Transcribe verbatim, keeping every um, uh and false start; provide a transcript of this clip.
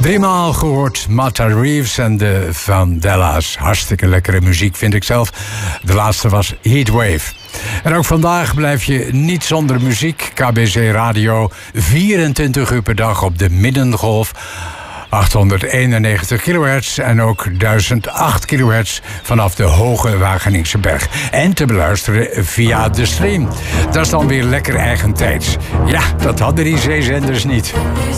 Driemaal gehoord, Martha Reeves en de Vandellas. Hartstikke lekkere muziek, vind ik zelf. De laatste was Heatwave. En ook vandaag blijf je niet zonder muziek. K B C Radio, vierentwintig uur per dag op de middengolf. achthonderdeenennegentig kilohertz en ook duizend acht kilohertz vanaf de Hoge Wageningse Berg. En te beluisteren via de stream. Dat is dan weer lekker eigentijds. Ja, dat hadden die zeezenders niet.